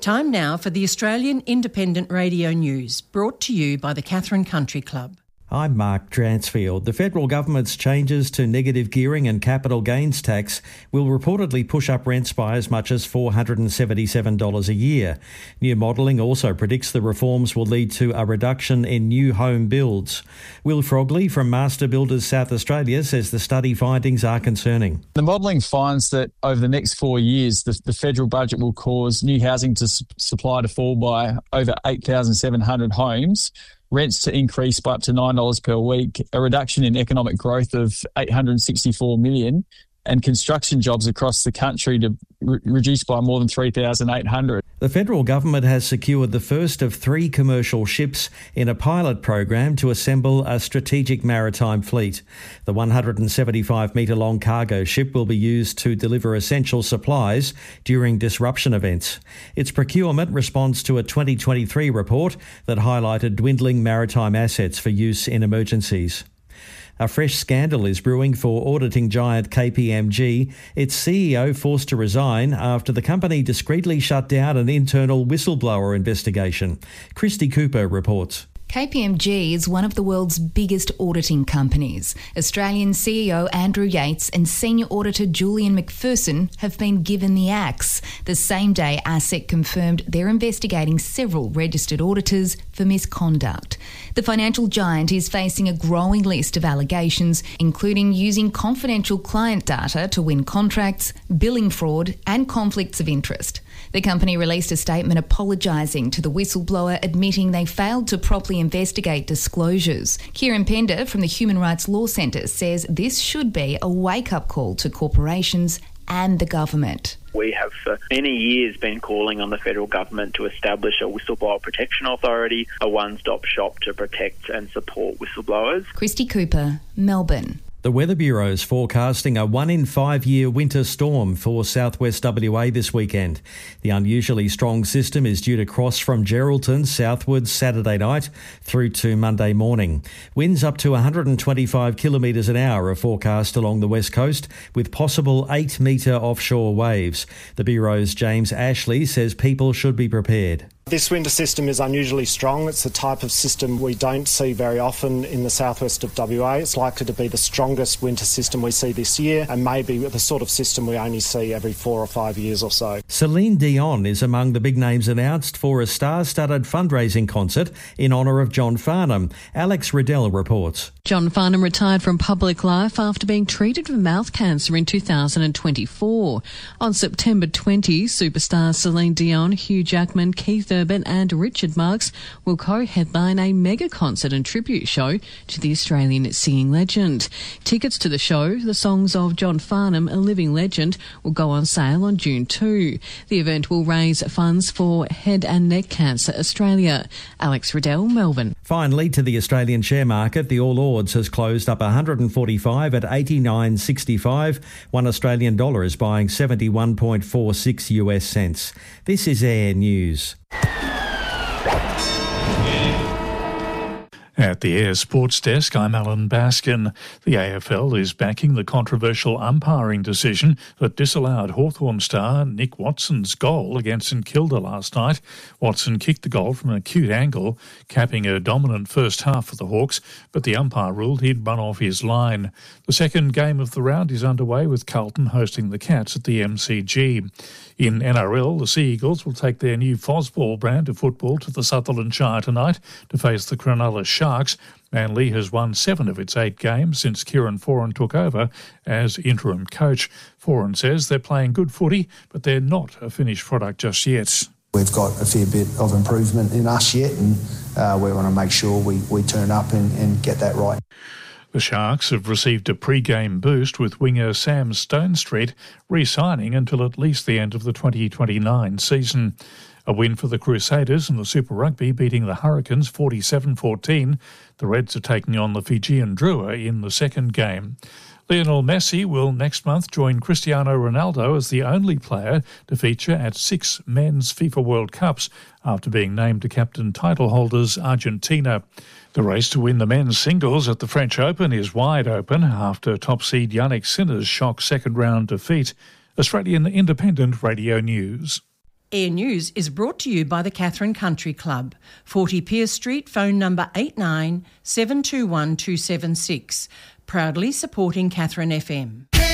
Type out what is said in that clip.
Time now for the Australian Independent Radio News, brought to you by the Katherine Country Club. I'm Mark Dransfield. The federal government's changes to negative gearing and capital gains tax will reportedly push up rents by as much as $477 a year. New modelling also predicts the reforms will lead to a reduction in new home builds. Will Frogley from Master Builders South Australia says the study findings are concerning. The modelling finds that over the next 4 years, the federal budget will cause new housing supply to fall by over 8,700 homes, rents to increase by up to $9 per week, a reduction in economic growth of 864 million, and construction jobs across the country to reduce by more than 3,800. The federal government has secured the first of 3 commercial ships in a pilot program to assemble a strategic maritime fleet. The 175-metre-long cargo ship will be used to deliver essential supplies during disruption events. Its procurement responds to a 2023 report that highlighted dwindling maritime assets for use in emergencies. A fresh scandal is brewing for auditing giant KPMG, its CEO forced to resign after the company discreetly shut down an internal whistleblower investigation. Christy Cooper reports. KPMG is one of the world's biggest auditing companies. Australian CEO Andrew Yates and Senior Auditor Julian McPherson have been given the axe. The same day, ASIC confirmed they're investigating several registered auditors for misconduct. The financial giant is facing a growing list of allegations, including using confidential client data to win contracts, billing fraud and conflicts of interest. The company released a statement apologising to the whistleblower, admitting they failed to properly investigate disclosures. Kieran Pender from the Human Rights Law Centre says this should be a wake-up call to corporations and the government. We have for many years been calling on the federal government to establish a whistleblower protection authority, a one-stop shop to protect and support whistleblowers. Christy Cooper, Melbourne. The Weather Bureau is forecasting a 1 in 5 year winter storm for southwest WA this weekend. The unusually strong system is due to cross from Geraldton southwards Saturday night through to Monday morning. Winds up to 125 kilometres an hour are forecast along the west coast, with possible 8-metre offshore waves. The Bureau's James Ashley says people should be prepared. This winter system is unusually strong. It's the type of system we don't see very often in the southwest of WA. It's likely to be the strongest winter system we see this year, and maybe the sort of system we only see every 4 or 5 years or so. Celine Dion is among the big names announced for a star-studded fundraising concert in honour of John Farnham. Alex Riddell reports. John Farnham retired from public life after being treated for mouth cancer in 2024. On September 20, superstars Celine Dion, Hugh Jackman, Keith Urban and Richard Marx will co-headline a mega concert and tribute show to the Australian singing legend. Tickets to the show, The Songs of John Farnham, a Living Legend, will go on sale on June 2. The event will raise funds for Head and Neck Cancer Australia. Alex Riddell, Melbourne. Finally, to the Australian share market, the All Ords has closed up 145 at 89.65. $1 Australian dollar is buying 71.46 US cents. This is Air News. At the Air Sports Desk, I'm Alan Baskin. The AFL is backing the controversial umpiring decision that disallowed Hawthorn star Nick Watson's goal against St Kilda last night. Watson kicked the goal from an acute angle, capping a dominant first half for the Hawks, but the umpire ruled he'd run off his line. The second game of the round is underway with Carlton hosting the Cats at the MCG. In NRL, the Sea Eagles will take their new Fosball brand of football to the Sutherland Shire tonight to face the Cronulla Sharks. Manly has won 7 of its 8 games since Kieran Foran took over as interim coach. Foran says they're playing good footy, but they're not a finished product just yet. We've got a fair bit of improvement in us yet, and we want to make sure we turn up and get that right. The Sharks have received a pre-game boost with winger Sam Stonestreet re-signing until at least the end of the 2029 season. A win for the Crusaders in the Super Rugby, beating the Hurricanes 47-14. The Reds are taking on the Fijian Drua in the second game. Lionel Messi will next month join Cristiano Ronaldo as the only player to feature at 6 men's FIFA World Cups after being named to captain title holders Argentina. The race to win the men's singles at the French Open is wide open after top seed Yannick Sinner's shock second round defeat. Australian Independent Radio News. Air News is brought to you by the Katherine Country Club, 40 Pierce Street, phone number 89 721 276. Proudly supporting Katherine FM.